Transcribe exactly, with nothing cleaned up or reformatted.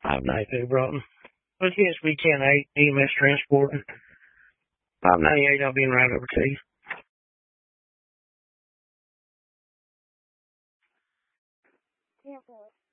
five ninety-two Broughton. What's his B ten eight E M S transporting? five ninety-eight, I'll be right over to you. Yeah,